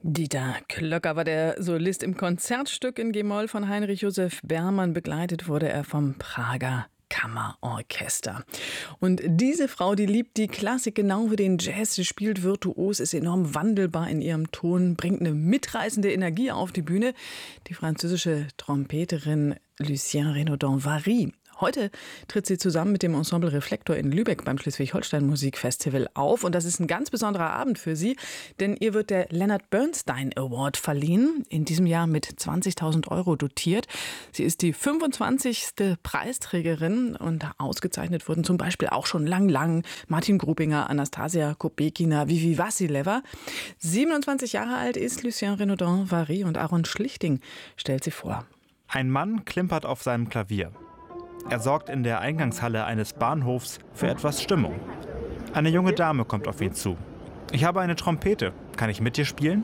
Dieter Klöcker war der Solist im Konzertstück in G-Moll von Heinrich Joseph Bermann. Begleitet wurde er vom Prager Kammerorchester. Und diese Frau, die liebt die Klassik genau wie den Jazz. Sie spielt virtuos, ist enorm wandelbar in ihrem Ton, bringt eine mitreißende Energie auf die Bühne. Die französische Trompeterin Lucien Renaudin-Vary. Heute tritt sie zusammen mit dem Ensemble Reflektor in Lübeck beim Schleswig-Holstein Musikfestival auf. Und das ist ein ganz besonderer Abend für sie, denn ihr wird der Leonard Bernstein Award verliehen, in diesem Jahr mit 20.000 € dotiert. Sie ist die 25. Preisträgerin und ausgezeichnet wurden zum Beispiel auch schon Lang, Martin Grubinger, Anastasia Kopekina, Vivi Vassileva. 27 Jahre alt ist Lucien Renaudin-Vary und Aaron Schlichting stellt sie vor. Ein Mann klimpert auf seinem Klavier. Er sorgt in der Eingangshalle eines Bahnhofs für etwas Stimmung. Eine junge Dame kommt auf ihn zu. Ich habe eine Trompete. Kann ich mit dir spielen?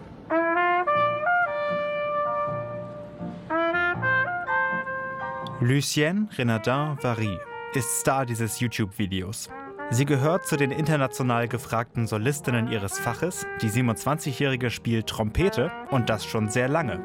Lucien Renaudin-Vary ist Star dieses YouTube-Videos. Sie gehört zu den international gefragten Solistinnen ihres Faches. Die 27-Jährige spielt Trompete und das schon sehr lange.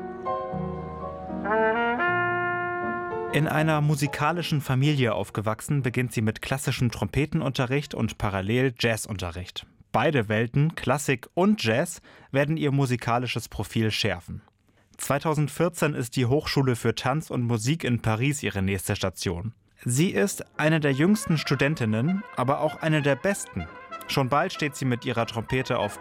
In einer musikalischen Familie aufgewachsen, beginnt sie mit klassischem Trompetenunterricht und parallel Jazzunterricht. Beide Welten, Klassik und Jazz, werden ihr musikalisches Profil schärfen. 2014 ist die Hochschule für Tanz und Musik in Paris ihre nächste Station. Sie ist eine der jüngsten Studentinnen, aber auch eine der besten. Schon bald steht sie mit ihrer Trompete auf